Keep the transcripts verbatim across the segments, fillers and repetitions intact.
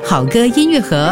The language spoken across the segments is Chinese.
好歌音乐盒。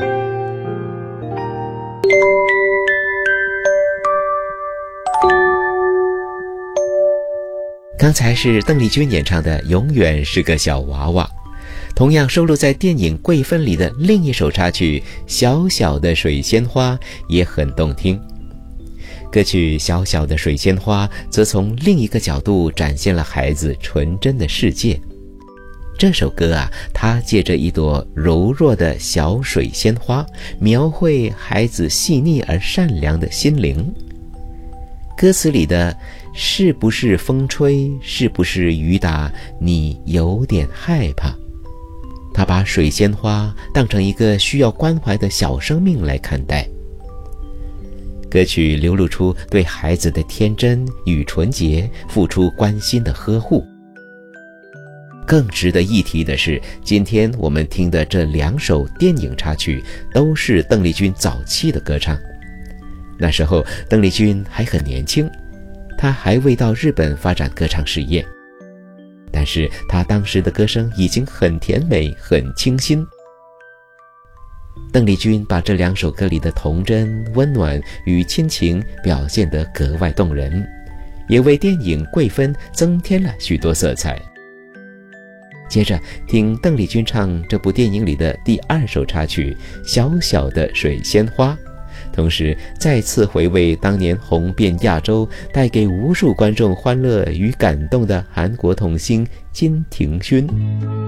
刚才是邓丽君演唱的《永远是个小娃娃》，同样收录在电影《桂芬》里的另一首插曲《小小的水仙花》也很动听。歌曲《小小的水仙花》则从另一个角度展现了孩子纯真的世界。这首歌啊，它借着一朵柔弱的小水仙花，描绘孩子细腻而善良的心灵。歌词里的是不是风吹，是不是雨打，你有点害怕，他把水仙花当成一个需要关怀的小生命来看待。歌曲流露出对孩子的天真与纯洁付出关心的呵护。更值得一提的是，今天我们听的这两首电影插曲都是邓丽君早期的歌唱。那时候邓丽君还很年轻，她还未到日本发展歌唱事业，但是她当时的歌声已经很甜美很清新。邓丽君把这两首歌里的童真、温暖与亲情表现得格外动人，也为电影《桂芬》增添了许多色彩。接着听邓丽君唱这部电影里的第二首插曲《小小的水仙花》，同时再次回味当年红遍亚洲，带给无数观众欢乐与感动的韩国童星金廷勋。